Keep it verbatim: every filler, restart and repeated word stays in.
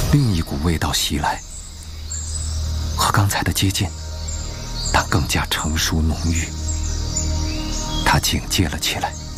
另一股味道袭来，和刚才的接近，但更加成熟浓郁。他警戒了起来。